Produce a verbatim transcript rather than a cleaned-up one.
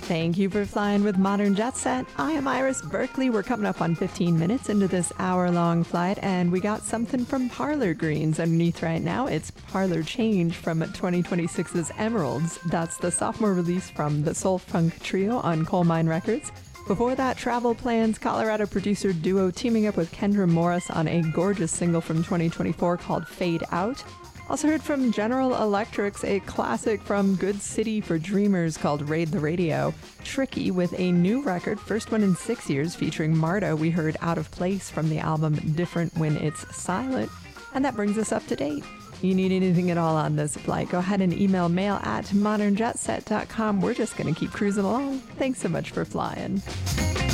Thank you for flying with Modern Jet Set. I am Iris Berkeley. We're coming up on fifteen minutes into this hour-long flight, and we got something from Parlor Greens underneath right now. It's Parlor Change from twenty twenty-six's Emeralds. That's the sophomore release from the Soul Funk Trio on Coal Mine Records. Before that, Travel Plans, Colorado producer duo teaming up with Kendra Morris on a gorgeous single from twenty twenty-four called Fade Out. Also heard from General Electric's a classic from Good City for Dreamers called Raid the Radio. Tricky with a new record, first one in six years, featuring Marta. We heard Out of Place from the album Different When It's Silent. And that brings us up to date. You need anything at all on this flight, go ahead and email mail at modern jet set dot com. We're just going to keep cruising along. Thanks so much for flying.